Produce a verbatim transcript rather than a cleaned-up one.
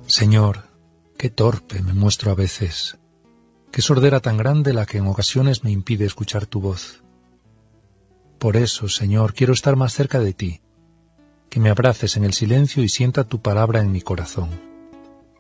Señor, qué torpe me muestro a veces, qué sordera tan grande la que en ocasiones me impide escuchar tu voz. Por eso, Señor, quiero estar más cerca de ti, que me abraces en el silencio y sienta tu palabra en mi corazón.